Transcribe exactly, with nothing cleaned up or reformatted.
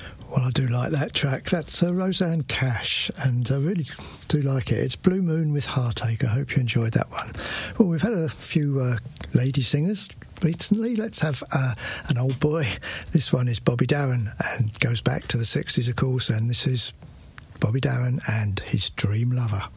Well, I do like that track. That's uh, Rosanne Cash, and I really do like it. It's Blue Moon with Heartache. I hope you enjoyed that one. Well, we've had a few uh, lady singers recently. Let's have uh, an old boy. This one is Bobby Darin and goes back to the sixties, of course, and this is Bobby Darin and his Dream Lover.